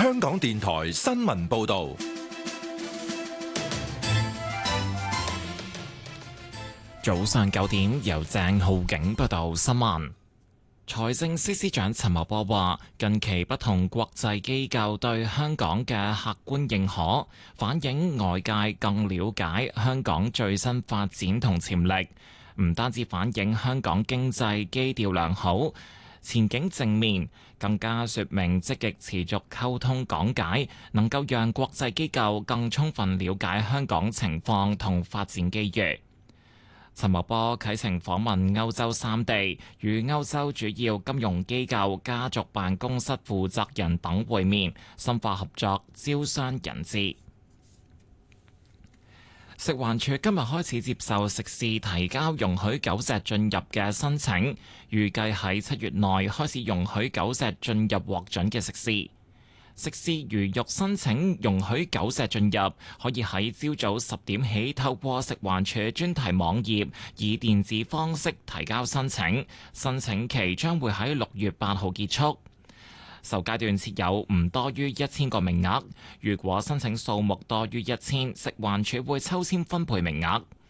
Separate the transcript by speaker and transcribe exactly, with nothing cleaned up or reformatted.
Speaker 1: 香港電台新聞報道。
Speaker 2: 早上九點，由鄭浩景報道新聞。財政司司長陳茂波話，近期不同國際機構對香港嘅客觀認可，反映外界更了解香港最新發展同潛力。唔單止反映香港經濟基調良好，前景正面，更加說明積極持續溝通講解，能夠讓國際機構更充分了解香港情況同發展機遇。陳茂波啟程訪問歐洲三地，與歐洲主要金融機構家族辦公室負責人等會面，深化合作，招商引資。食環署今日開始接受食肆提交容許狗隻進入嘅申請，預計喺七月內開始容許狗隻進入獲准嘅食肆。食肆如欲申請容許狗隻進入，可以喺朝早十點起透過食環署專題網頁以電子方式提交申請，申請期將會喺六月八號結束。首階段設有唔多於一千個名額，如果申請數目多於一千，食環署會抽籤分配名額。